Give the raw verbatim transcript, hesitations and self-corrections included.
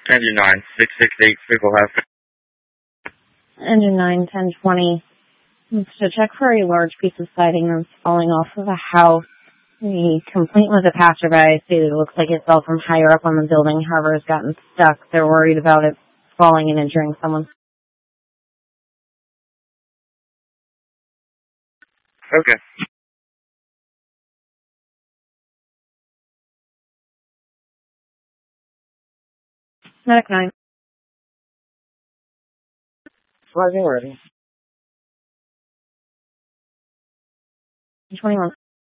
Engine nine, six six eight, vehicle has. Engine nine, ten twenty. It's to check for a large piece of siding that's falling off of a house. The complaint was a passerby stated it looks like it fell from higher up on the building, however it's gotten stuck. They're worried about it falling and injuring someone. Okay. Medic nine. Flagging ready. twenty-one.